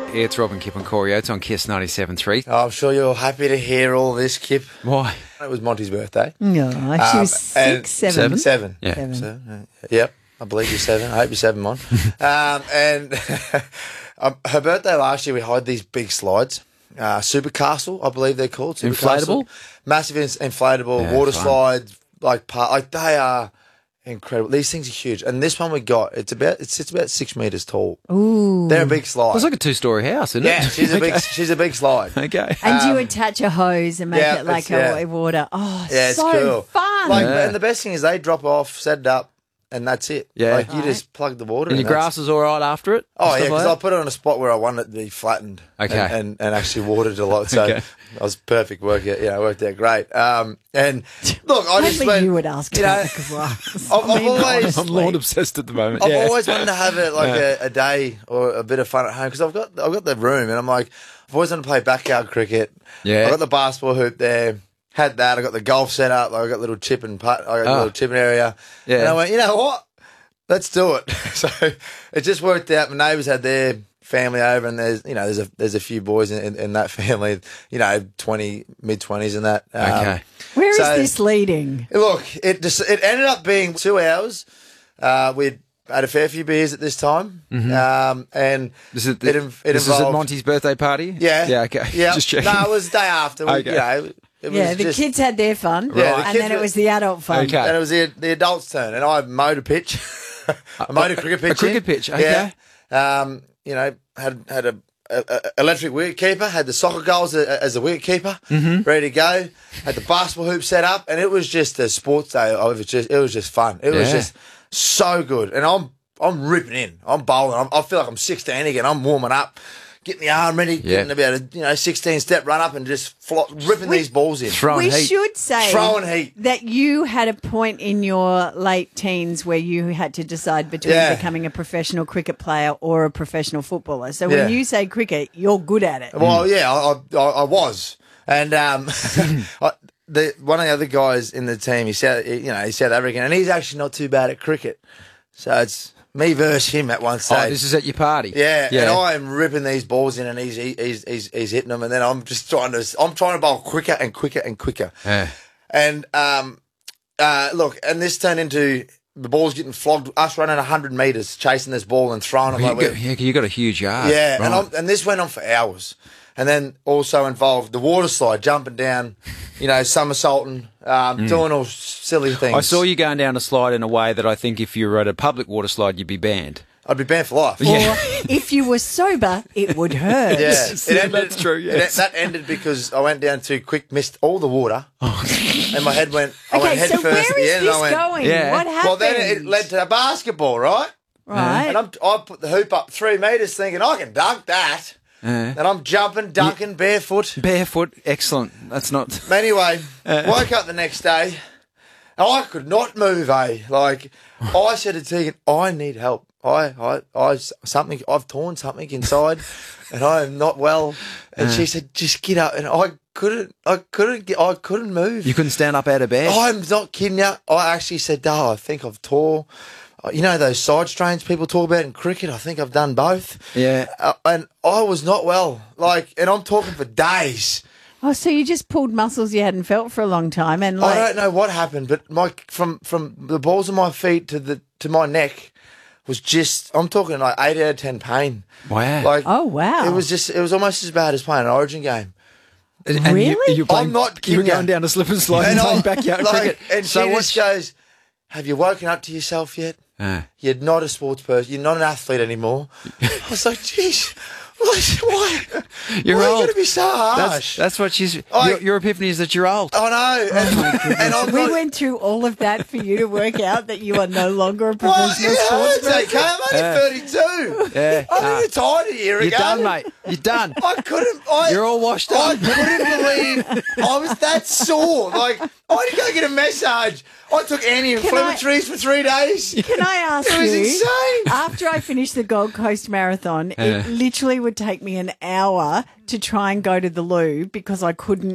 It's Robin, Kip and Corey Oates on Kiss 97.3. Oh, I'm sure you're happy to hear all this, Kip. Why? It was Monty's birthday. No, she was six, seven. Seven. Yeah. Seven. Yep, I believe you're seven. I hope you're seven, Mon. And her birthday last year, we had these big slides. Super Castle, I believe they're called. Super Inflatable? Castle. Massive inflatable, Yeah, water fun. slides, like they are incredible. These things are huge. And this one we got, it's about 6 meters tall. Ooh. They're a big slide. It's like a two-story house, isn't Yeah, it? she's a big slide. Okay. And you attach a hose and make yeah, it like it's- a water. Oh, Yeah, it's so cool. fun. Like, Yeah. and the best thing is they drop off, set it up, and that's it. Yeah. Like you just plug the water. And in, your grass is all right after it? Oh and yeah, stuff because like I put it on a spot where I wanted it to be flattened. Okay. And actually watered a lot, so Okay. I was perfect. Worked out great. And look, I just Only went. you would ask you about know, the grass. I've always, I'm lawn obsessed at the moment. I've yeah. always wanted to have it like a day or a bit of fun at home because I've got the room and I'm like I've always wanted to play backyard cricket. Yeah. I got the basketball hoop there. Had that. I got the golf set up. I got a little chip and putt. I got a little chipping area. Yeah. And I went, you know what? Let's do it. So it just worked out. My neighbours had their family over, and there's a few boys in that family. You know, mid-20s and that. Okay. Where is so- this leading? Look, it ended up being 2 hours. We'd had a fair few beers at this time, and This is, it this is at involved Monty's birthday party? Yeah, Yeah, okay. Yeah, Just checking. no, it was the day after. Okay. You know, it was Yeah, the just, kids had their fun, Yeah, the and kids then it were- was the adult fun. Okay. and it was the adults' turn, and I mowed a pitch. I mowed a cricket pitch. a cricket pitch, okay. Yeah. Had a electric wicket keeper. Had the soccer goals as a wicket keeper, ready to go. Had the basketball hoop set up, and it was just a sports day. It was just fun. It was Yeah. just so good, and I'm ripping in. I'm bowling. I feel like I'm 16 again. I'm warming up. Getting the arm ready, Yeah. getting about a 16-step run up and just ripping these balls in. Throwing We heat. should say Throwing heat. that you had a point in your late teens where you had to decide between Yeah. becoming a professional cricket player or a professional footballer. So Yeah. when you say cricket, you're good at it. Well, yeah, I was, and one of the other guys in the team, he's South African, and he's actually not too bad at cricket. So it's me versus him at one stage. Oh, this is at your party? Yeah, and I'm ripping these balls in, and he's hitting them, and then I'm just trying to bowl quicker and quicker and quicker. Yeah. And look, and this turned into the ball's getting flogged. Us running 100 metres, chasing this ball and throwing it like You got a huge yard. yeah, Right. and this went on for hours. And then also involved the water slide, jumping down, somersaulting, doing all silly things. I saw you going down a slide in a way that I think if you were at a public water slide, you'd be banned. I'd be banned for life. Or if you were sober, it would hurt. Yeah, That's true, yes. That ended because I went down too quick, missed all the water, and my head went. I went Okay, head so first where at is the end, this and I went. going? Yeah. What happened? Well, then it led to a basketball, right? Right. And I put the hoop up 3 metres, thinking I can dunk that, and I'm jumping, dunking barefoot. Barefoot, excellent. That's not... Anyway, woke up the next day. And I could not move, Like, I said to Tegan, I need help. I've torn something inside and I am not well. And she said, just get up. And I couldn't move. You couldn't stand up out of bed? I'm not kidding you. I actually said, I think I've tore, those side strains people talk about in cricket. I think I've done both. Yeah. And I was not well. And I'm talking for days. Oh, so you just pulled muscles you hadn't felt for a long time, and I don't know what happened, but from the balls of my feet to my neck was just, I'm talking like 8 out of 10 pain. Wow. Oh, wow. It was almost as bad as playing an Origin game. And Really? You're playing, I'm not you were kidding going you. down a slip and slide and playing backyard cricket. And she just goes, have you woken up to yourself yet? You're not a sports person. You're not an athlete anymore. I was like, geez, why? You're why are you old. going to be so harsh? That's what she's... I- your epiphany is that you're old. I know. And I'm We not, went through all of that for you to work out that you are no longer a well, professional it sports hurts, person. okay? I'm only 32. Yeah. I'm retired a year You're ago. done, mate. You're done. You're all washed I up. couldn't believe I was that sore. Like, I had to go get a massage. I took anti-inflammatories for 3 days. Can I ask It was you, insane. after I finished the Gold Coast Marathon, Yeah. it literally would take me an hour to try and go to the loo because I couldn't